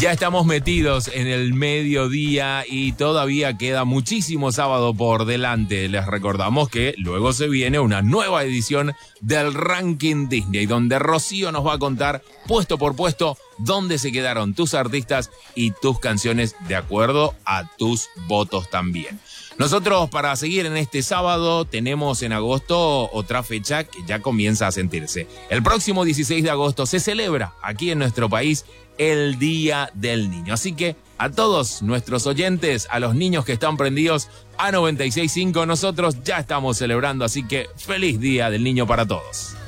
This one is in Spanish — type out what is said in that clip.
Ya estamos metidos en el mediodía y todavía queda muchísimo sábado por delante. Les recordamos que luego se viene una nueva edición del Ranking Disney, donde Rocío nos va a contar puesto por puesto dónde se quedaron tus artistas y tus canciones de acuerdo a tus votos también. Nosotros, para seguir en este sábado, tenemos en agosto otra fecha que ya comienza a sentirse. El próximo 16 de agosto se celebra aquí en nuestro país el Día del Niño. Así que a todos nuestros oyentes, a los niños que están prendidos a 96.5, nosotros ya estamos celebrando. Así que feliz Día del Niño para todos.